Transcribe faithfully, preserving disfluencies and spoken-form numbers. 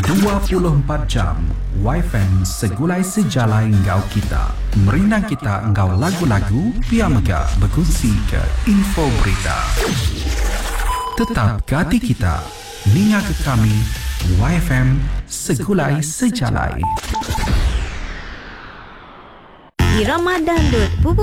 dua puluh empat jam Y F M segulai sejalai ngau kita. Merindang kita ngau lagu-lagu, biar megah berkongsi ke info berita. Tetap ke hati kita, ninga ke kami, Y F M segulai sejalai. Irama Dangdut, Bubu